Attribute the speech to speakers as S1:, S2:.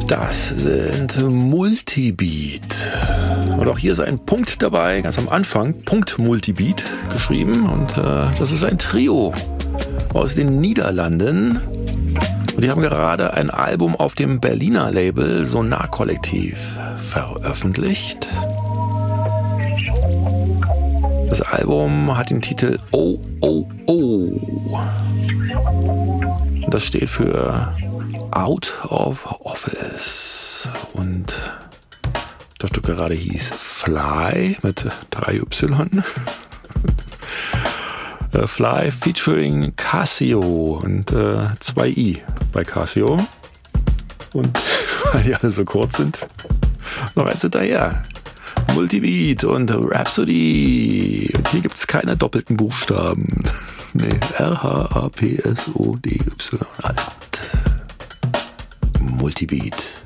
S1: Das sind Multibeat. Und auch hier ist ein Punkt dabei, ganz am Anfang, Punkt Multibeat geschrieben. Und das ist ein Trio aus den Niederlanden. Und die haben gerade ein Album auf dem Berliner Label Sonar Kollektiv veröffentlicht. Das Album hat den Titel Oh Oh Oh. Und das steht für Out of Office. Und das Stück gerade hieß Fly mit 3Y. Fly featuring Casio und 2i bei Casio. Und weil die alle so kurz sind, noch eins hinterher. Multibeat und Rhapsody. Und hier gibt es keine doppelten Buchstaben. Nee, R-H-A-P-S-O-D-Y. Alles gut. Multibeat.